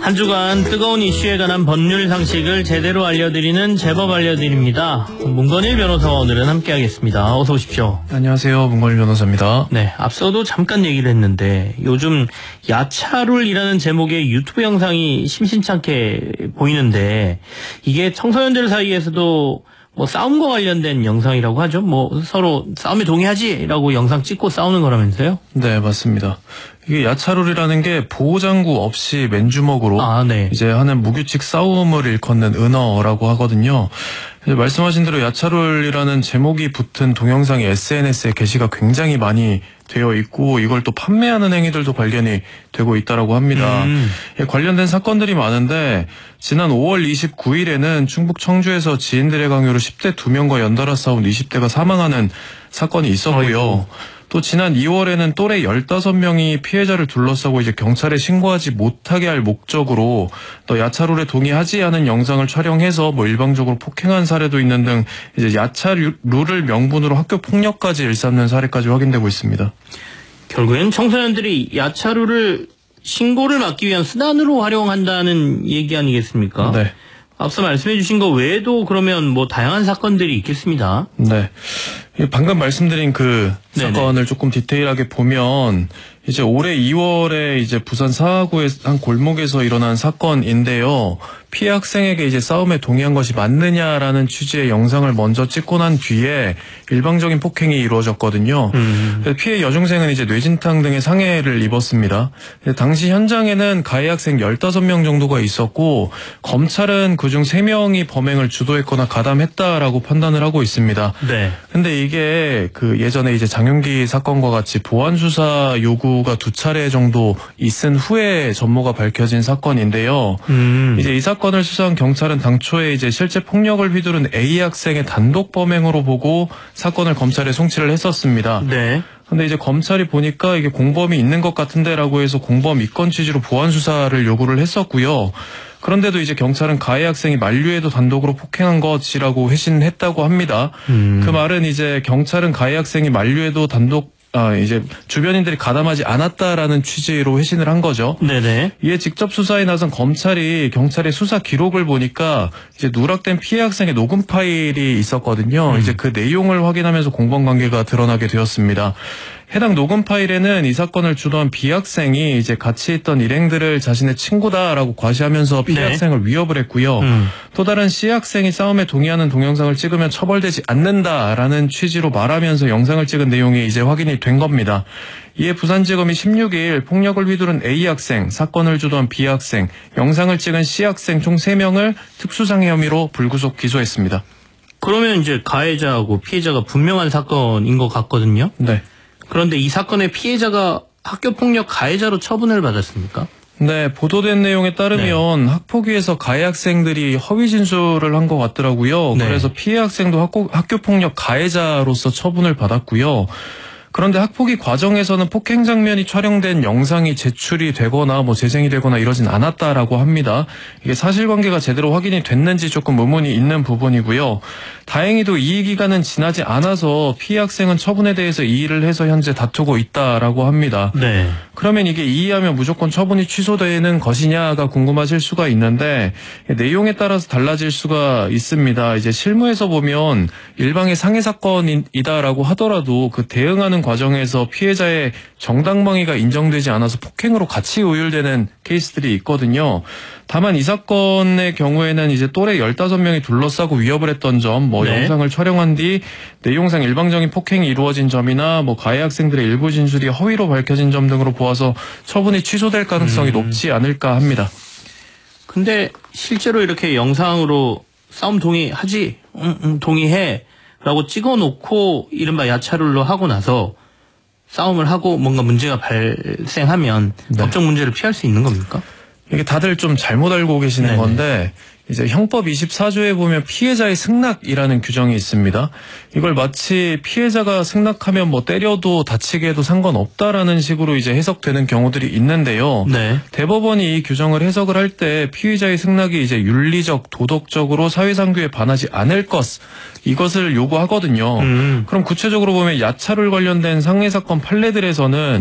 한 주간 뜨거운 이슈에 관한 법률 상식을 제대로 알려드리는 제법 알려드립니다. 문건일 변호사와 오늘은 함께하겠습니다. 어서 오십시오. 안녕하세요. 문건일 변호사입니다. 네, 앞서도 잠깐 얘기를 했는데 요즘 야차룰이라는 제목의 유튜브 영상이 심심찮게 보이는데 이게 청소년들 사이에서도 싸움과 관련된 영상이라고 하죠. 서로 싸움에 동의하지라고 영상 찍고 싸우는 거라면서요? 네, 맞습니다. 이게 야차룰이라는 게 보호장구 없이 맨주먹으로 이제 하는 무규칙 싸움을 일컫는 은어라고 하거든요. 말씀하신 대로 야차룰이라는 제목이 붙은 동영상이 SNS에 게시가 굉장히 많이 되어 있고 이걸 또 판매하는 행위들도 발견이 되고 있다라고 합니다. 관련된 사건들이 많은데 지난 5월 29일에는 충북 청주에서 지인들의 강요로 10대 2명과 연달아 싸운 20대가 사망하는 사건이 있었고요. 또 지난 2월에는 또래 15명이 피해자를 둘러싸고 이제 경찰에 신고하지 못하게 할 목적으로 또 야차룰에 동의하지 않은 영상을 촬영해서 일방적으로 폭행한 사례도 있는 등 이제 야차룰을 명분으로 학교 폭력까지 일삼는 사례까지 확인되고 있습니다. 결국엔 청소년들이 야차룰을 신고를 막기 위한 수단으로 활용한다는 얘기 아니겠습니까? 네. 앞서 말씀해 주신 거 외에도 그러면 다양한 사건들이 있겠습니다. 네. 방금 말씀드린 그 사건을 조금 디테일하게 보면 이제 올해 2월에 이제 부산 사하구의 한 골목에서 일어난 사건인데요. 피해 학생에게 이제 싸움에 동의한 것이 맞느냐라는 취지의 영상을 먼저 찍고 난 뒤에 일방적인 폭행이 이루어졌거든요. 피해 여중생은 이제 뇌진탕 등의 상해를 입었습니다. 당시 현장에는 가해 학생 15명 정도가 있었고 검찰은 그중 3명이 범행을 주도했거나 가담했다라고 판단을 하고 있습니다. 네. 근데 이게 그 예전에 이제 장윤기 사건과 같이 보안 수사 요구가 2차례 정도 있은 후에 전모가 밝혀진 사건인데요. 이제 이 사건을 수사한 경찰은 당초에 이제 실제 폭력을 휘두른 A 학생의 단독 범행으로 보고 사건을 검찰에 송치를 했었습니다. 네. 근데 이제 검찰이 보니까 이게 공범이 있는 것 같은데라고 해서 공범 입건 취지로 보안 수사를 요구를 했었고요. 그런데도 이제 경찰은 가해 학생이 만류에도 단독으로 폭행한 것이라고 회신했다고 합니다. 그 말은 이제 경찰은 가해 학생이 만류에도 이제 주변인들이 가담하지 않았다라는 취지로 회신을 한 거죠. 네네. 이에 직접 수사에 나선 검찰이 경찰의 수사 기록을 보니까 이제 누락된 피해 학생의 녹음 파일이 있었거든요. 이제 그 내용을 확인하면서 공범 관계가 드러나게 되었습니다. 해당 녹음 파일에는 이 사건을 주도한 B 학생이 이제 같이 있던 일행들을 자신의 친구다라고 과시하면서 피해 학생을 위협을 했고요. 또 다른 C 학생이 싸움에 동의하는 동영상을 찍으면 처벌되지 않는다라는 취지로 말하면서 영상을 찍은 내용이 이제 확인이 된 겁니다. 이에 부산지검이 16일 폭력을 휘두른 A 학생, 사건을 주도한 B 학생, 영상을 찍은 C 학생 총 3명을 특수상해 혐의로 불구속 기소했습니다. 그러면 이제 가해자하고 피해자가 분명한 사건인 것 같거든요. 네. 그런데 이 사건의 피해자가 학교폭력 가해자로 처분을 받았습니까? 네, 보도된 내용에 따르면 학폭위에서 가해 학생들이 허위 진술을 한 것 같더라고요. 그래서 피해 학생도 학교폭력 가해자로서 처분을 받았고요. 그런데 학폭위 과정에서는 폭행 장면이 촬영된 영상이 제출이 되거나 재생이 되거나 이러진 않았다라고 합니다. 이게 사실관계가 제대로 확인이 됐는지 조금 의문이 있는 부분이고요. 다행히도 이의 기간은 지나지 않아서 피해 학생은 처분에 대해서 이의를 해서 현재 다투고 있다라고 합니다. 네. 그러면 이게 이의하면 무조건 처분이 취소되는 것이냐가 궁금하실 수가 있는데 내용에 따라서 달라질 수가 있습니다. 이제 실무에서 보면 일방의 상해 사건이다라고 하더라도 그 대응하는 과정에서 피해자의 정당방위가 인정되지 않아서 폭행으로 같이 의율되는 케이스들이 있거든요. 다만 이 사건의 경우에는 이제 또래 15명이 둘러싸고 위협을 했던 점, 영상을 촬영한 뒤 내용상 일방적인 폭행이 이루어진 점이나 가해 학생들의 일부 진술이 허위로 밝혀진 점 등으로 보아서 처분이 취소될 가능성이 높지 않을까 합니다. 근데 실제로 이렇게 영상으로 싸움 동의하지? 동의해. 라고 찍어놓고 이른바 야차룰로 하고 나서 싸움을 하고 뭔가 문제가 발생하면 법적 문제를 피할 수 있는 겁니까? 이게 다들 좀 잘못 알고 계시는 건데 이제 형법 24조에 보면 피해자의 승낙이라는 규정이 있습니다. 이걸 마치 피해자가 승낙하면 때려도 다치게 해도 상관없다라는 식으로 이제 해석되는 경우들이 있는데요. 네. 대법원이 이 규정을 해석을 할 때 피의자의 승낙이 이제 윤리적, 도덕적으로 사회상규에 반하지 않을 것, 이것을 요구하거든요. 그럼 구체적으로 보면 야차를 관련된 상해 사건 판례들에서는